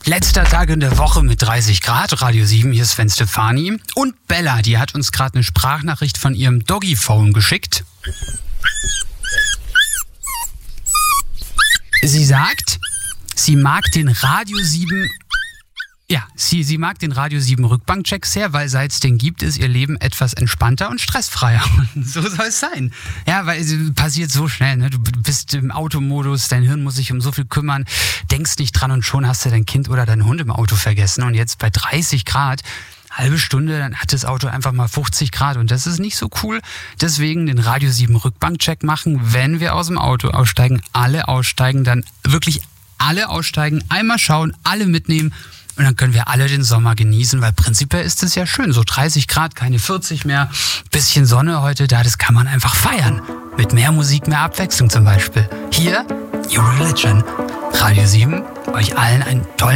Letzter Tag in der Woche mit 30 Grad. Radio 7, hier ist Sven Stefani. Und Bella, die hat uns gerade eine Sprachnachricht von ihrem Doggy-Phone geschickt. Sie sagt, sie mag den Radio 7... Ja, sie mag den Radio 7 Rückbankcheck sehr, weil seit es den gibt, ist ihr Leben etwas entspannter und stressfreier. Und so soll es sein. Ja, weil es passiert so schnell, ne? Du bist im Automodus, dein Hirn muss sich um so viel kümmern, denkst nicht dran und schon hast du dein Kind oder deinen Hund im Auto vergessen. Und jetzt bei 30 Grad, halbe Stunde, dann hat das Auto einfach mal 50 Grad und das ist nicht so cool. Deswegen den Radio 7 Rückbankcheck machen, wenn wir aus dem Auto aussteigen, alle aussteigen, dann wirklich alle aussteigen, einmal schauen, alle mitnehmen. Und dann können wir alle den Sommer genießen, weil prinzipiell ist es ja schön. So 30 Grad, keine 40 mehr, bisschen Sonne heute da, das kann man einfach feiern. Mit mehr Musik, mehr Abwechslung zum Beispiel. Hier, New Religion, Radio 7, euch allen einen tollen